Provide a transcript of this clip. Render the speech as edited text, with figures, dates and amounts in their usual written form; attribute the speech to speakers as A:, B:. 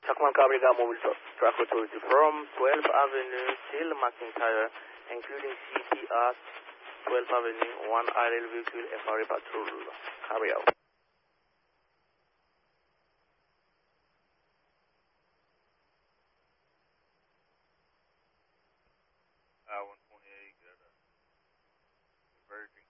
A: Chakman Cabrera Mobile Truck Authority from 12th Avenue till McIntyre, including CTR 12th Avenue, 1 idle vehicle FRA patrol. Carry out.
B: I-128 got a Virgin